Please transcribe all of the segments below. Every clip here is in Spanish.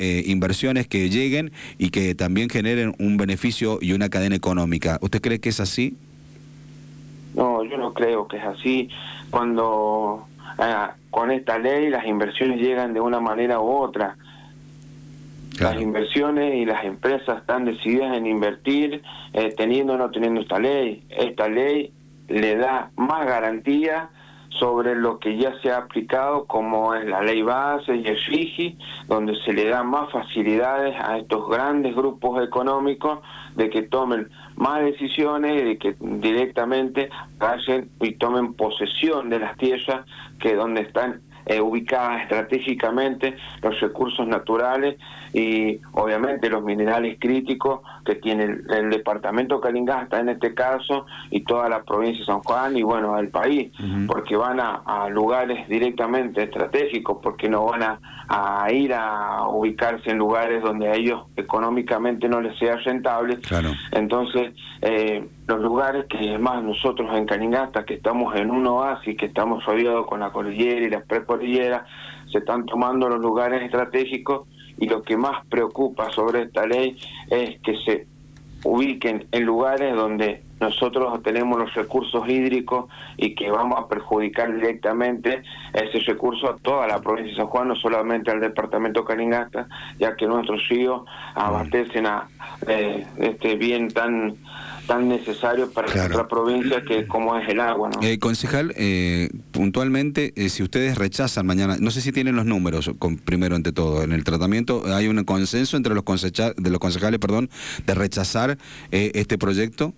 inversiones que lleguen y que también generen un beneficio y una cadena económica. ¿Usted cree que es así? No, yo no creo que es así. Cuando con esta ley las inversiones llegan de una manera u otra. Claro. Las inversiones y las empresas están decididas en invertir teniendo o no teniendo esta ley. Esta ley le da más garantía sobre lo que ya se ha aplicado, como es la ley base y el FIGI, donde se le da más facilidades a estos grandes grupos económicos de que tomen más decisiones y de que directamente vayan y tomen posesión de las tierras que donde están ubicadas estratégicamente los recursos naturales y obviamente los minerales críticos que tiene el departamento de Calingasta en este caso y toda la provincia de San Juan y bueno, el país, porque van a lugares directamente estratégicos, porque no van a ir a ubicarse en lugares donde a ellos económicamente no les sea rentable. Claro. Entonces los lugares que más nosotros en Calingasta, que estamos en un oasis, que estamos rodeados con la cordillera y la precordillera, se están tomando los lugares estratégicos y lo que más preocupa sobre esta ley es que se ubiquen en lugares donde nosotros tenemos los recursos hídricos y que vamos a perjudicar directamente ese recurso a toda la provincia de San Juan, no solamente al departamento de Calingasta, ya que nuestros ríos abastecen a este bien tan necesario para nuestra provincia que como es el agua, ¿no? Concejal, puntualmente, si ustedes rechazan mañana, no sé si tienen los números, primero ante todo, en el tratamiento, ¿hay un consenso entre los concejales, de rechazar este proyecto?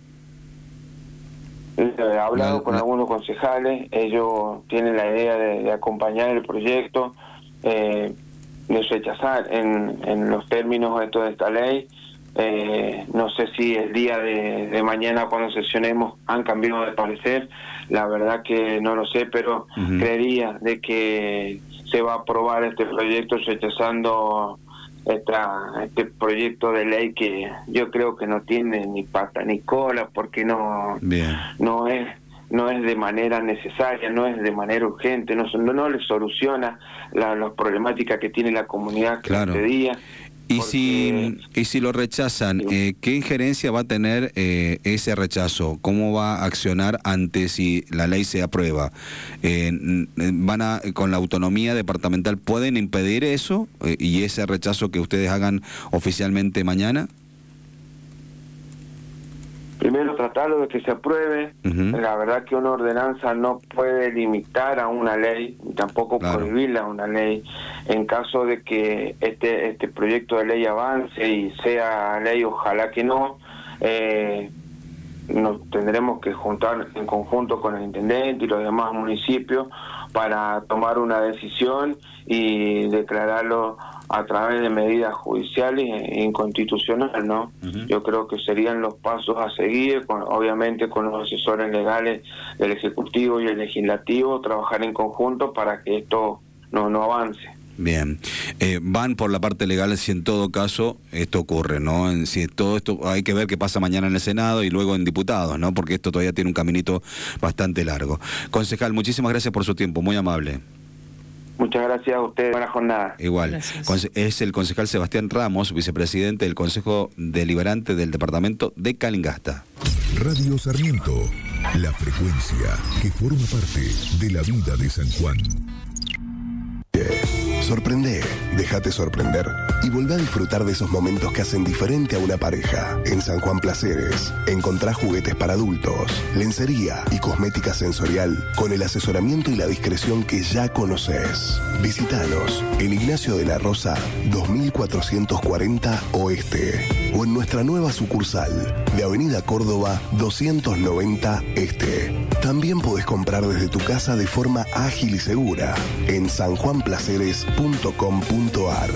He hablado con algunos concejales, ellos tienen la idea de acompañar el proyecto, de rechazar en los términos de esta ley. No sé si el día de mañana cuando sesionemos han cambiado de parecer, la verdad que no lo sé, pero creería de que se va a aprobar este proyecto rechazando este proyecto de ley que yo creo que no tiene ni pata ni cola, porque no es de manera necesaria, no es de manera urgente, no le soluciona las problemáticas que tiene la comunidad este día. Y si lo rechazan, ¿qué injerencia va a tener ese rechazo? ¿Cómo va a accionar ante si la ley se aprueba? Con la autonomía departamental, ¿pueden impedir eso y ese rechazo que ustedes hagan oficialmente mañana? Primero tratarlo de que se apruebe. La verdad que una ordenanza no puede limitar a una ley, ni tampoco prohibirla a una ley. En caso de que este proyecto de ley avance y sea ley, ojalá que no, nos tendremos que juntar en conjunto con el intendente y los demás municipios para tomar una decisión y declararlo a través de medidas judiciales inconstitucionales, ¿no? Yo creo que serían los pasos a seguir, obviamente con los asesores legales del Ejecutivo y el Legislativo, trabajar en conjunto para que esto no avance. Bien, van por la parte legal si en todo caso esto ocurre, ¿no? Si todo esto hay que ver qué pasa mañana en el Senado y luego en diputados, ¿no? Porque esto todavía tiene un caminito bastante largo. Concejal, muchísimas gracias por su tiempo, muy amable. Muchas gracias a ustedes, buena jornada. Igual. Es el concejal Sebastián Ramos, vicepresidente del Consejo Deliberante del Departamento de Calingasta. Radio Sarmiento, la frecuencia que forma parte de la vida de San Juan. Sorprende, déjate sorprender y volvé a disfrutar de esos momentos que hacen diferente a una pareja. En San Juan Placeres encontrás juguetes para adultos, lencería y cosmética sensorial con el asesoramiento y la discreción que ya conoces. Visítanos en Ignacio de la Rosa 2440 Oeste o en nuestra nueva sucursal de Avenida Córdoba 290 Este. También podés comprar desde tu casa de forma ágil y segura en sanjuanplaceres.com.ar.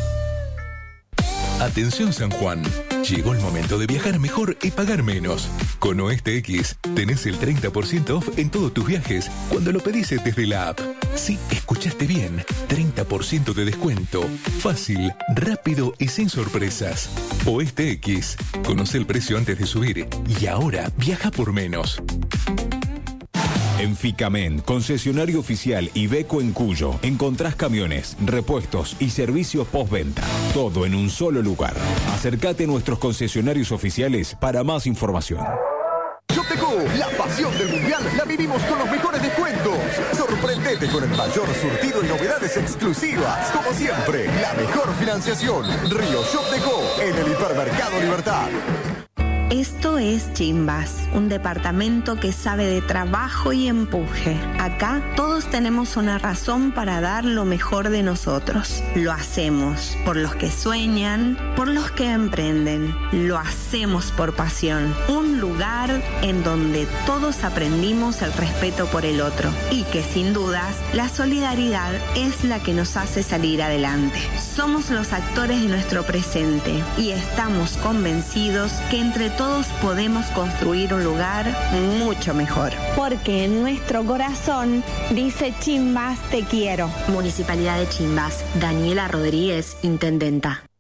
Atención San Juan, llegó el momento de viajar mejor y pagar menos. Con Oeste X tenés el 30% off en todos tus viajes cuando lo pedís desde la app. Sí, escuchaste bien, 30% de descuento, fácil, rápido y sin sorpresas. Oeste X, conoce el precio antes de subir y ahora viaja por menos. En Ficamen, concesionario oficial Iveco en Cuyo, encontrás camiones, repuestos y servicios postventa. Todo en un solo lugar. Acércate a nuestros concesionarios oficiales para más información. Shopdeco, la pasión del mundial la vivimos con los mejores descuentos. Sorprendete con el mayor surtido y novedades exclusivas. Como siempre, la mejor financiación. Río Shopdeco, en el Hipermercado Libertad. Esto es Chimbas, un departamento que sabe de trabajo y empuje. Acá todos tenemos una razón para dar lo mejor de nosotros. Lo hacemos por los que sueñan, por los que emprenden. Lo hacemos por pasión. Un lugar en donde todos aprendimos el respeto por el otro y que sin dudas la solidaridad es la que nos hace salir adelante. Somos los actores de nuestro presente y estamos convencidos que entre todos podemos construir un lugar mucho mejor. Porque en nuestro corazón dice Chimbas te quiero. Municipalidad de Chimbas. Daniela Rodríguez, intendenta.